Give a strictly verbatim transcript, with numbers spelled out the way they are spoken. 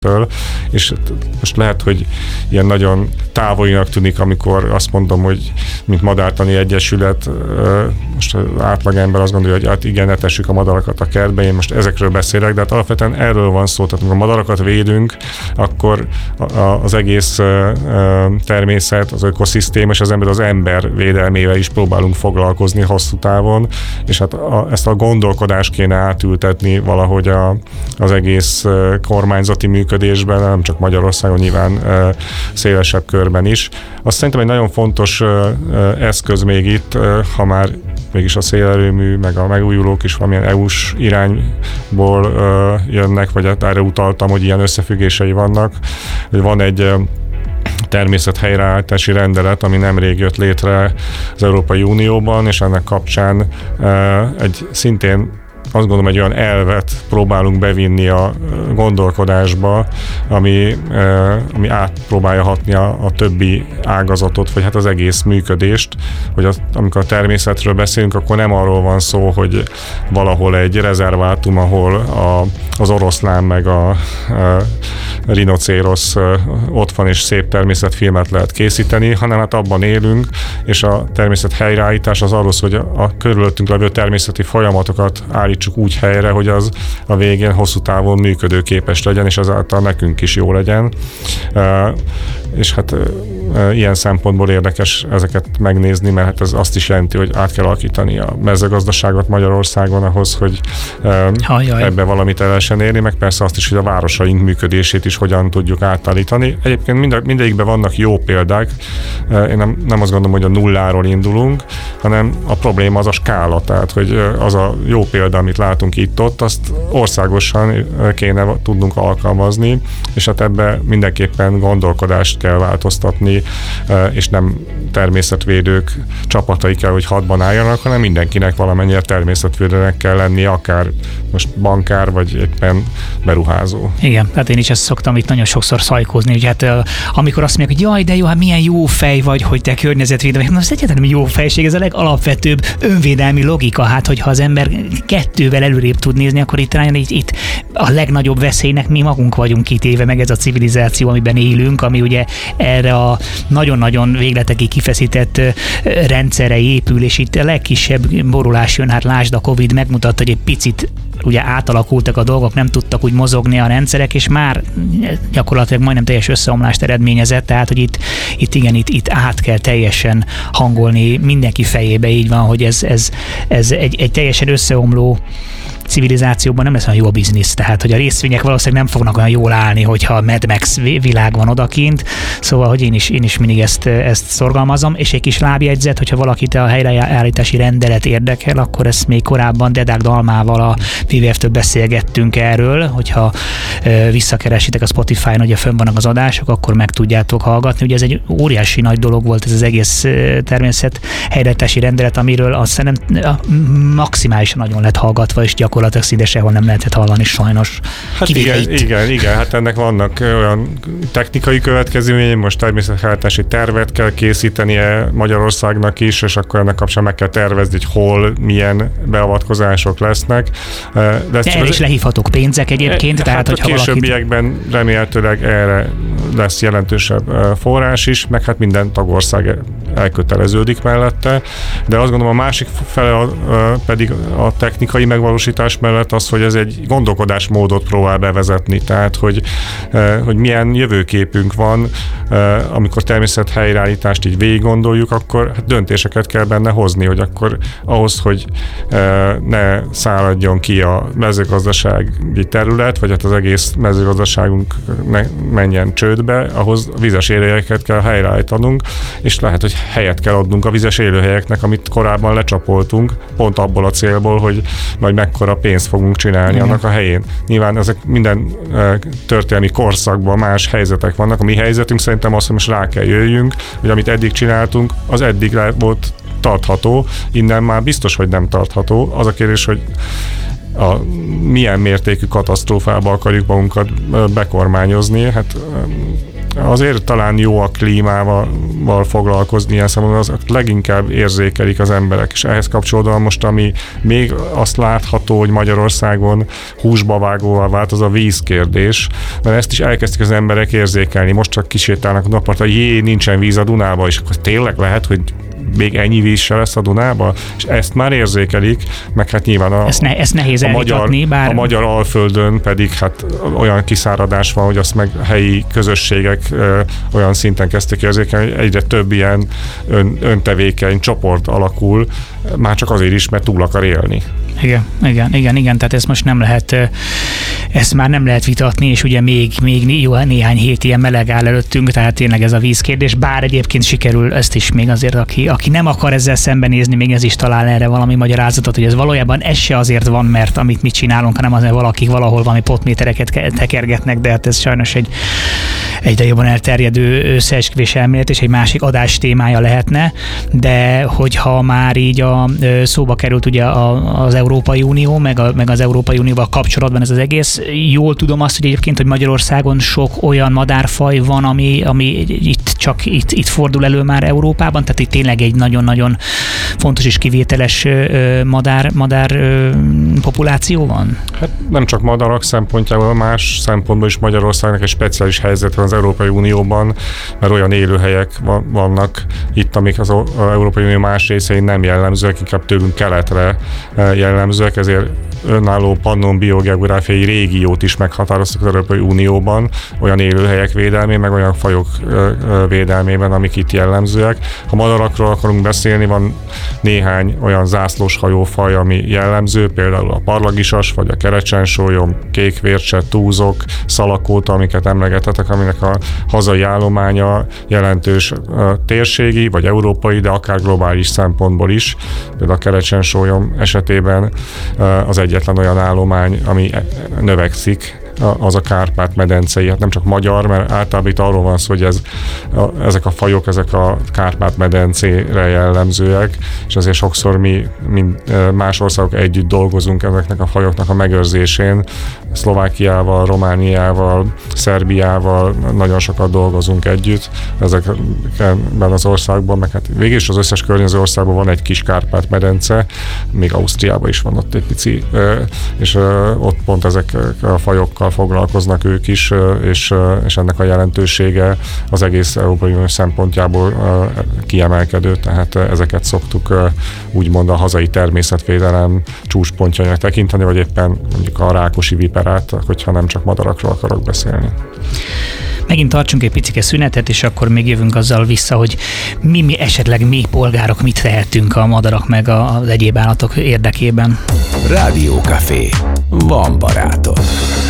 Föl, és most lehet, hogy ilyen nagyon távolinak tűnik, amikor azt mondom, hogy mint Madártani Egyesület, most az átlagember azt gondolja, hogy hát igen, ne tessük a madarakat a kertbe, én most ezekről beszélek, de hát alapvetően erről van szó, tehát amikor a madarakat védünk, akkor az egész természet, az ökoszisztéma és az ember az ember védelmével is próbálunk foglalkozni hosszú távon, és hát a, ezt a gondolkodást kéne átültetni valahogy a, az egész kormányzati működésben, nem csak Magyarországon, nyilván szélesebb körben is. Azt szerintem egy nagyon fontos eszköz még itt, ha már mégis a szélerőmű, meg a megújulók is valamilyen é u-s irányból jönnek, vagy erre utaltam, hogy ilyen összefüggései vannak, hogy van egy természet helyreállítási rendelet, ami nemrég jött létre az Európai Unióban, és ennek kapcsán egy szintén azt gondolom, egy olyan elvet próbálunk bevinni a gondolkodásba, ami, ami átpróbálja hatni a, a többi ágazatot, vagy hát az egész működést, hogy az, amikor a természetről beszélünk, akkor nem arról van szó, hogy valahol egy rezervátum, ahol a, az oroszlán meg a, a rinocérosz ott van, és szép természetfilmet lehet készíteni, hanem hát abban élünk, és a természet helyreállítás az arról szól, hogy a, a körülöttünk levő természeti folyamatokat állítsuk úgy helyre, hogy az a végén hosszú távon működőképes legyen, és azáltal nekünk is jó legyen. És hát ilyen szempontból érdekes ezeket megnézni, mert hát ez azt is jelenti, hogy át kell alakítani a mezőgazdaságot Magyarországon ahhoz, hogy Hajjaj. ebbe valamit el lehessen érni, meg persze azt is, hogy a városaink működését is hogyan tudjuk átállítani. Egyébként mind, mindegyikben vannak jó példák. Én nem, nem azt gondolom, hogy a nulláról indulunk, hanem a probléma az a skála, tehát hogy az a jó példa, amit látunk itt-ott, azt országosan kéne tudnunk alkalmazni, és hát ebbe mindenképpen gondolkodást kell változtatni, és nem természetvédők csapatai kell, hogy hadban álljanak, hanem mindenkinek valamennyire természetvédőnek kell lenni, akár most bankár, vagy éppen beruházó. Igen, hát én is ezt szoktam itt nagyon sokszor szajkózni, hogy hát amikor azt mondják, hogy jaj, de jó, hát milyen jó fej vagy, hogy te környezetvédelmi, hát ez egyáltalán jó fejség, ez a legalapvetőbb önvédelmi logika, hát hogyha az ember kettővel előrébb tud nézni, akkor itt, itt, itt a legnagyobb veszélynek mi magunk vagyunk kitéve, meg ez a civilizáció, amiben élünk, ami ugye erre a nagyon-nagyon végletekig kifeszített rendszerre épül, és itt a legkisebb borulás jön, hát lásd, a Covid megmutatta, hogy egy picit ugye átalakultak a dolgok, nem tudtak úgy mozogni a rendszerek, és már gyakorlatilag majdnem teljes összeomlást eredményezett, tehát hogy itt, itt igen, itt, itt át kell teljesen hangolni mindenki fejébe, így van, hogy ez, ez, ez egy, egy teljesen összeomló civilizációban nem lesz olyan jó a biznisz, tehát hogy a részvények valószínűleg nem fognak olyan jól állni, hogyha a Mad Max világ van odakint, szóval, hogy én is, én is mindig ezt, ezt szorgalmazom, és egy kis lábjegyzet, hogyha valakit a helyreállítási rendelet érdekel, akkor ezt még korábban Dedák Dalmával a vé vé ef-től beszélgettünk erről, hogyha visszakeresitek a Spotify-on, ugye fönn vannak az adások, akkor meg tudjátok hallgatni. Ugye ez egy óriási nagy dolog volt ez az egész természet helyreállítási rendelet, amiről azt szerintem maximálisan nagyon lett hallgatva, és gyakorlatilag szinte sehol nem lehetett hallani, sajnos. Hát igen, igen, igen, hát ennek vannak olyan technikai következményei, most természethállítási tervet kell készítenie Magyarországnak is, és akkor ennek kapcsán meg kell tervezni, hogy hol, milyen beavatkozások lesznek. De, De erre is lehívhatók pénzek egyébként, e, tehát hát hogyha a későbbiekben valakit... remélhetőleg erre lesz jelentősebb forrás is, meg hát minden tagország elköteleződik mellette, de azt gondolom a másik fele pedig a technikai megvalósítás mellett az, hogy ez egy gondolkodásmódot próbál bevezetni, tehát hogy, hogy milyen jövőképünk van, amikor természet helyreállítást így végig gondoljuk, akkor hát döntéseket kell benne hozni, hogy akkor ahhoz, hogy ne száradjon ki a mezőgazdasági terület, vagy hát az egész mezőgazdaságunk ne menjen csődbe, ahhoz vizes élőhelyeket kell helyreállítanunk, és lehet, hogy helyet kell adnunk a vizes élőhelyeknek, amit korábban lecsapoltunk, pont abból a célból, hogy majd mekkora pénzt fogunk csinálni Igen. annak a helyén. Nyilván ezek minden uh, történelmi korszakban más helyzetek vannak. A mi helyzetünk szerintem az, hogy most rá kell jöjjünk, hogy amit eddig csináltunk, az eddig volt tartható, innen már biztos, hogy nem tartható. Az a kérdés, hogy a milyen mértékű katasztrófába akarjuk magunkat bekormányozni, hát azért talán jó a klímával foglalkozni ilyen szemben, az leginkább érzékelik az emberek, és ehhez kapcsolódóan most, ami még azt látható, hogy Magyarországon húsba vágóval vált, az a vízkérdés, mert ezt is elkezdték az emberek érzékelni. Most csak kisétálnak a napartra, jé, nincsen víz a Dunába, és akkor tényleg lehet, hogy még ennyi víz se lesz a Dunába, és ezt már érzékelik, meg hát nyilván a, ezt, ne, ezt nehéz a, magyar, bár... a magyar Alföldön pedig hát olyan kiszáradás van, hogy azt meg helyi közösségek ö, olyan szinten kezdték érzékelni, hogy egyre több ilyen ön, öntevékeny csoport alakul, már csak azért is, mert túl akar élni. Igen, igen, igen, igen, tehát ezt most nem lehet, ezt már nem lehet vitatni, és ugye még, még jó, néhány hét ilyen meleg áll előttünk, tehát tényleg ez a vízkérdés, bár egyébként sikerül ezt is még azért, aki, aki nem akar ezzel szembenézni, még ez is talál erre valami magyarázatot, hogy ez valójában ez se azért van, mert amit mi csinálunk, hanem azért valakik valahol valami potmétereket tekergetnek, de hát ez sajnos egy egyre jobban elterjedő összeesküvés elmélet, és egy másik adás témája lehetne, de hogyha már így a szóba került ugye az Európai Unió, meg, a, meg az Európai Unióval kapcsolatban ez az egész, jól tudom azt, hogy egyébként, hogy Magyarországon sok olyan madárfaj van, ami, ami itt csak itt, itt fordul elő már Európában, tehát itt tényleg egy nagyon-nagyon fontos és kivételes madár, madár populáció van? Hát nem csak madarak szempontjából, más szempontból is Magyarországnak egy speciális helyzet van az Európai Unióban, mert olyan élőhelyek vannak itt, amik az Európai Unió más részein nem jellemzőek, inkább tőlünk keletre jellemzőek, ezért önálló pannon biogeográfiai régiót is meghatároztak az Európai Unióban, olyan élőhelyek védelmében, meg olyan fajok védelmében, amik itt jellemzőek. Ha madarakról akarunk beszélni, van néhány olyan zászlós hajófaj, ami jellemző, például a parlagisas, vagy a kerecsensólyom, kékvércse, túzok, szalakóta, amiket emlegetetek, aminek a hazai állománya jelentős térségi, vagy európai, de akár globális szempontból is. Például a kerecsensólyom esetében az egyetlen olyan állomány, ami növekszik, az a Kárpát-medencei, hát nem csak magyar, mert általában itt arról van szó, hogy ez, a, ezek a fajok, ezek a Kárpát-medencére jellemzőek, és azért sokszor mi, mint más országok együtt dolgozunk ezeknek a fajoknak a megőrzésén. Szlovákiával, Romániával, Szerbiával nagyon sokat dolgozunk együtt ezekben az országban, meg hát végülis az összes környező országban van egy kis Kárpát-medence, még Ausztriában is van ott egy pici, és ott pont ezek a fajokkal foglalkoznak ők is, és, és ennek a jelentősége az egész Európai Unió szempontjából kiemelkedő, tehát ezeket szoktuk úgymond a hazai természetvédelem csúcspontjainak tekinteni, vagy éppen mondjuk a rákosi viperát, hogyha nem csak madarakról akarok beszélni. Megint tartsunk egy picike szünetet, és akkor még jövünk azzal vissza, hogy mi, mi esetleg mi polgárok mit tehetünk a madarak meg az egyéb állatok érdekében. Rádiókafé. Van barátod.